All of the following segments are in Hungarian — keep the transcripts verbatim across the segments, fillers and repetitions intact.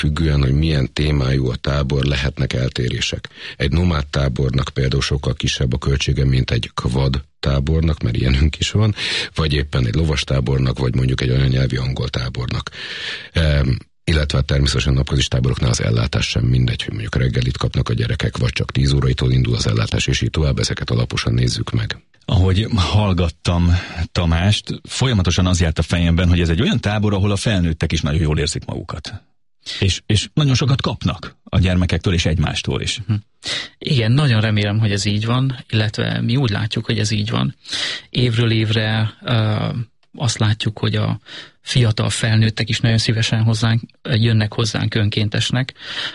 függően, hogy milyen témájú a tábor, lehetnek eltérések. Egy nomád tábornak például sokkal kisebb a költsége, mint egy kvad tábornak, mert ilyenünk is van, vagy éppen egy lovas tábornak, vagy mondjuk egy anyanyelvi angol tábornak. Um, illetve természetesen napközis táboroknál az ellátás sem mindegy, hogy mondjuk reggelit kapnak a gyerekek, vagy csak tíz óraitól indul az ellátás, és így tovább, ezeket alaposan nézzük meg. Ahogy hallgattam Tamást, folyamatosan az járt a fejemben, hogy ez egy olyan tábor, ahol a felnőttek is nagyon jól érzik magukat. És, és nagyon sokat kapnak a gyermekektől és egymástól is. Igen, nagyon remélem, hogy ez így van, illetve mi úgy látjuk, hogy ez így van. Évről évre uh, azt látjuk, hogy a fiatal felnőttek is nagyon szívesen hozzánk, jönnek hozzánk önkéntesnek.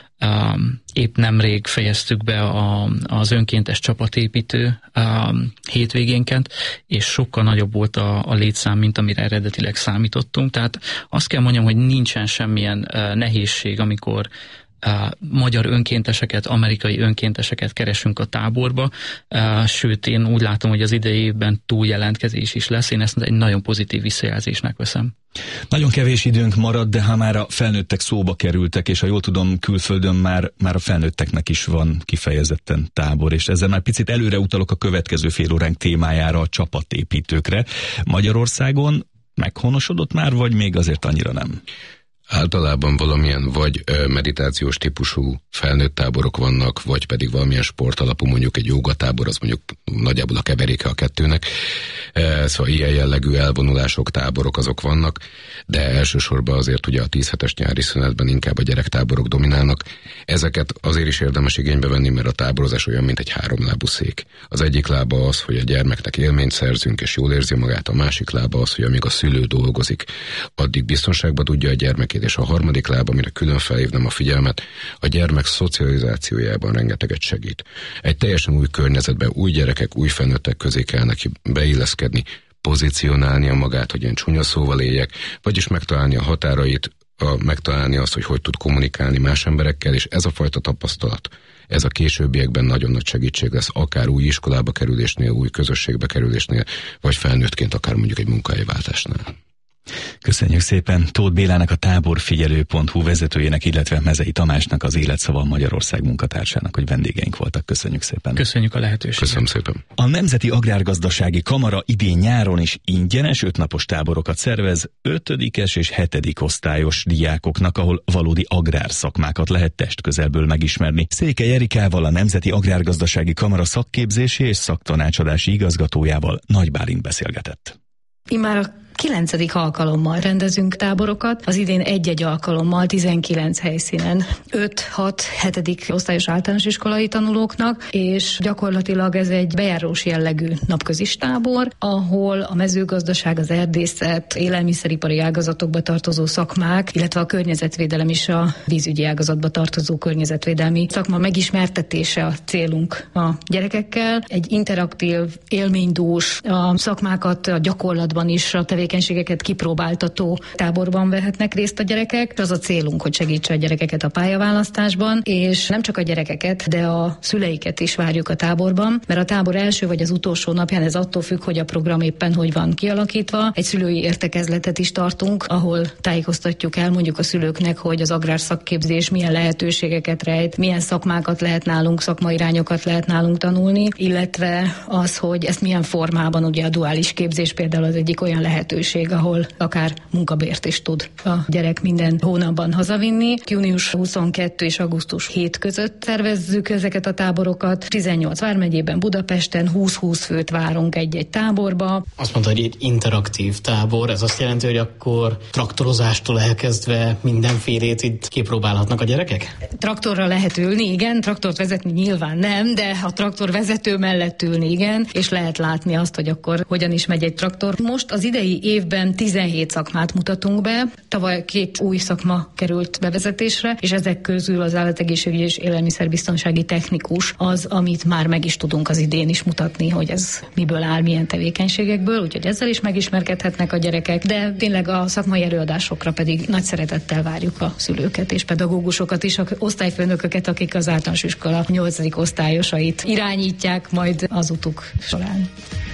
Um, épp nemrég fejeztük be a, az önkéntes csapatépítő um, hétvégénket, és sokkal nagyobb volt a, a létszám, mint amire eredetileg számítottunk. Tehát azt kell mondjam, hogy nincsen semmilyen uh, nehézség, amikor Uh, magyar önkénteseket, amerikai önkénteseket keresünk a táborba, uh, sőt én úgy látom, hogy az idei évben túljelentkezés is lesz, én ezt egy nagyon pozitív visszajelzésnek veszem. Nagyon kevés időnk marad, de ha már a felnőttek szóba kerültek, és ha jól tudom, külföldön már, már a felnőtteknek is van kifejezetten tábor, és ezzel már picit előre utalok a következő fél óránk témájára, a csapatépítőkre. Magyarországon meghonosodott már, vagy még azért annyira nem? Általában valamilyen vagy meditációs típusú felnőtt táborok vannak, vagy pedig valamilyen sportalapú, mondjuk egy jógatábor, az mondjuk nagyjából a keveréke a kettőnek. Szóval ilyen jellegű elvonulások, táborok azok vannak, de elsősorban azért ugye a tíz hetes nyári szünetben inkább a gyerektáborok dominálnak. Ezeket azért is érdemes igénybe venni, mert a táborozás olyan, mint egy háromlábú szék. Az egyik lába az, hogy a gyermeknek élményt szerzünk, és jól érzi magát, a másik lába az, hogy amíg a szülő dolgozik, addig biztonságban tudja a gyermek, és a harmadik láb, amire külön felhívnám a figyelmet, a gyermek szocializációjában rengeteget segít. Egy teljesen új környezetben új gyerekek, új felnőttek közé kell neki beilleszkedni, pozícionálnia magát, hogy ilyen csúnya szóval éljek, vagyis megtalálni a határait, a, megtalálni azt, hogy hogy tud kommunikálni más emberekkel, és ez a fajta tapasztalat, ez a későbbiekben nagyon nagy segítség lesz, akár új iskolába kerülésnél, új közösségbe kerülésnél, vagy felnőttként akár mondjuk egy munkahelyváltásnál. Köszönjük szépen Tóth Bélának, a táborfigyelő pont hu vezetőjének, illetve Mezei Tamásnak, az Életszava Magyarország munkatársának, hogy vendégeink voltak. Köszönjük szépen. Köszönjük a lehetőséget. Köszönöm szépen. A Nemzeti Agrárgazdasági Kamara idén nyáron is ingyenes ötnapos táborokat szervez ötödikes és hetedik osztályos diákoknak, ahol valódi agrárszakmákat lehet testközelből megismerni. Székely Erikával, a Nemzeti Agrárgazdasági Kamara szakképzési és szaktanácsadási igazgatójával Nagy Bálint beszélgetett. Immár a kilencedik alkalommal rendezünk táborokat, az idén egy-egy alkalommal tizenkilenc helyszínen öt-hat hetedik osztályos általános iskolai tanulóknak, és gyakorlatilag ez egy bejárós jellegű napközis tábor, ahol a mezőgazdaság, az erdészet, élelmiszeripari ágazatokba tartozó szakmák, illetve a környezetvédelem is a vízügyi ágazatba tartozó környezetvédelmi szakma megismertetése a célunk a gyerekekkel. Egy interaktív, élménydús, a szakmákat a gyakorlatban is, a tevékenységeket kipróbáltató táborban vehetnek részt a gyerekek. Az a célunk, hogy segítse a gyerekeket a pályaválasztásban, és nem csak a gyerekeket, de a szüleiket is várjuk a táborban, mert a tábor első vagy az utolsó napján ez attól függ, hogy a program éppen hogy van kialakítva. Egy szülői értekezletet is tartunk, ahol tájékoztatjuk el mondjuk a szülőknek, hogy az agrárszakképzés milyen lehetőségeket rejt, milyen szakmákat lehet nálunk, szakmairányokat lehet nálunk tanulni, illetve az, hogy ezt milyen formában, ugye a duális képzés például az egyik olyan lehetőség, ahol akár munkabért is tud a gyerek minden hónapban hazavinni. Június huszonkettő és augusztus hét között tervezzük ezeket a táborokat. tizennyolc vármegyében, Budapesten húsz-húsz főt várunk egy-egy táborba. Azt mondta, hogy egy interaktív tábor, ez azt jelenti, hogy akkor traktorozástól elkezdve mindenfélét itt kipróbálhatnak a gyerekek? Traktorra lehet ülni, igen, traktort vezetni nyilván nem, de a traktor vezető mellett ülni, igen, és lehet látni azt, hogy akkor hogyan is megy egy traktor. Most az idei évben tizenhét szakmát mutatunk be, tavaly két új szakma került bevezetésre, és ezek közül az állategészségügyi és élelmiszerbiztonsági technikus az, amit már meg is tudunk az idén is mutatni, hogy ez miből áll, milyen tevékenységekből, úgyhogy ezzel is megismerkedhetnek a gyerekek, de tényleg a szakmai előadásokra pedig nagy szeretettel várjuk a szülőket és pedagógusokat is, a osztályfőnököket, akik az általános iskola nyolcadik osztályosait irányítják majd az utuk során.